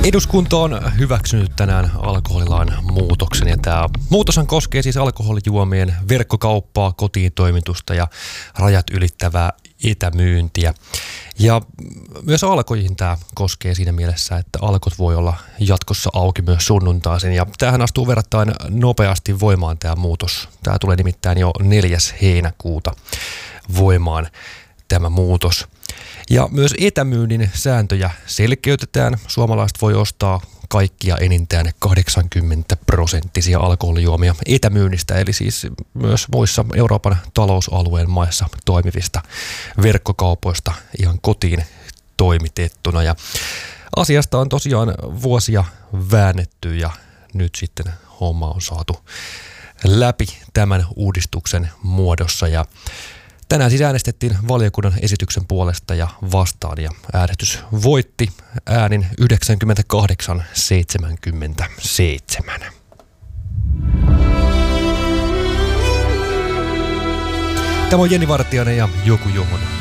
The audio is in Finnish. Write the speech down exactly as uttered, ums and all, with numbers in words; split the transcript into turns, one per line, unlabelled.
Eduskunta on hyväksynyt tänään alkoholilain muutoksen ja tämä muutoshan koskee siis alkoholijuomien verkkokauppaa, kotiin toimitusta ja rajat ylittävää etämyyntiä. Ja myös alkoihin tämä koskee siinä mielessä, että alkot voi olla jatkossa auki myös sunnuntaisin ja tämähän astuu verrattain nopeasti voimaan tämä muutos. Tämä tulee nimittäin jo neljäs heinäkuuta voimaan tämä muutos. Ja myös etämyynnin sääntöjä selkeytetään. Suomalaiset voi ostaa kaikkia enintään kahdeksankymmentä prosenttisia alkoholijuomia etämyynnistä, eli siis myös muissa Euroopan talousalueen maissa toimivista verkkokaupoista ihan kotiin toimitettuna. Ja asiasta on tosiaan vuosia väännetty ja nyt sitten homma on saatu läpi tämän uudistuksen muodossa ja tänään siis äänestettiin valiokunnan esityksen puolesta ja vastaan ja äänestys voitti äänin yhdeksänkymmentäkahdeksan seitsemänkymmentäseitsemän. Tämä on Jenni Vartiainen ja Joku Johon